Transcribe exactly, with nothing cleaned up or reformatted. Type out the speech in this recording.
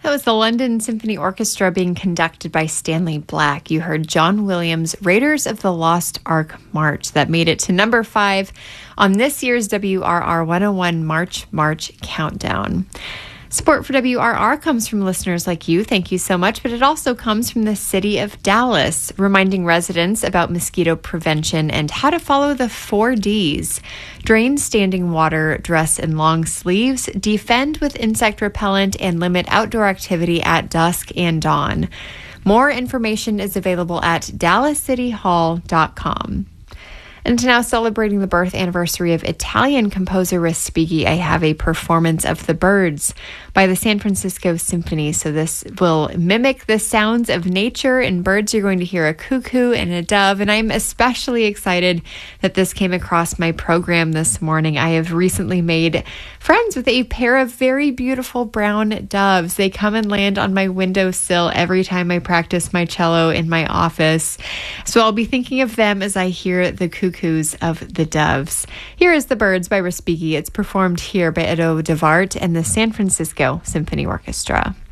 That was the London Symphony Orchestra being conducted by Stanley Black. You heard John Williams' Raiders of the Lost Ark March. That made it to number five on this year's W R R one oh one March March Countdown. Support for W R R comes from listeners like you. Thank you so much. But it also comes from the city of Dallas, reminding residents about mosquito prevention and how to follow the four Ds. Drain standing water, dress in long sleeves, defend with insect repellent, and limit outdoor activity at dusk and dawn. More information is available at dallas city hall dot com. And now, celebrating the birth anniversary of Italian composer Respighi, I have a performance of The Birds by the San Francisco Symphony. So this will mimic the sounds of nature. In birds, you're going to hear a cuckoo and a dove. And I'm especially excited that this came across my program this morning. I have recently made friends with a pair of very beautiful brown doves. They come and land on my windowsill every time I practice my cello in my office. So I'll be thinking of them as I hear the cuckoos of the doves. Here is The Birds by Respighi. It's performed here by Edo Devart and the San Francisco Symphony Orchestra.